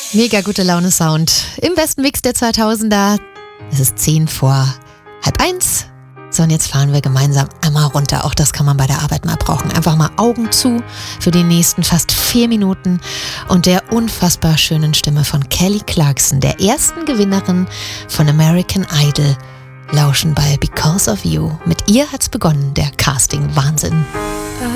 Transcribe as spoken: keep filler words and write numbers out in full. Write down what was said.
Mega gute Laune Sound im besten Mix der zweitausender. Es ist zehn vor halb eins. So, und jetzt fahren wir gemeinsam einmal runter. Auch das kann man bei der Arbeit mal brauchen. Einfach mal Augen zu für die nächsten fast vier Minuten und der unfassbar schönen Stimme von Kelly Clarkson, der ersten Gewinnerin von American Idol, lauschen bei Because of You. Mit ihr hat's begonnen, der Casting-Wahnsinn.